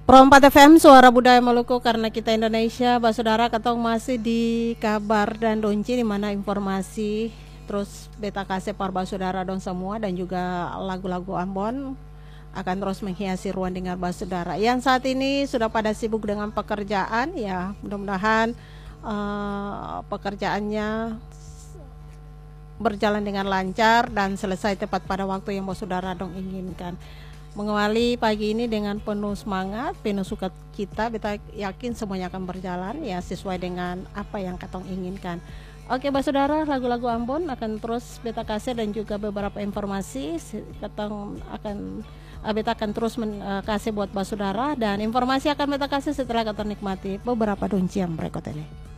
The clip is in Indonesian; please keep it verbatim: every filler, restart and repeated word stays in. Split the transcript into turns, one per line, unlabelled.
Pro empat F M Suara Budaya Maluku, karena kita Indonesia. Bah saudara, katong masih di kabar dan donci, di mana informasi terus beta kasih para saudara dong semua, dan juga lagu-lagu Ambon akan terus menghiasi ruang dengar bah saudara yang saat ini sudah pada sibuk dengan pekerjaan. Ya, mudah-mudahan uh, pekerjaannya berjalan dengan lancar dan selesai tepat pada waktu yang bah saudara dong inginkan. Mengawali pagi ini dengan penuh semangat, penuh sukacita, beta yakin semuanya akan berjalan ya sesuai dengan apa yang katong inginkan. Oke bah saudara, lagu-lagu Ambon akan terus beta kasih dan juga beberapa informasi katong akan beta akan terus men, uh, kasih buat bah saudara, dan informasi akan beta kasih setelah katong nikmati beberapa donci yang berikut ini.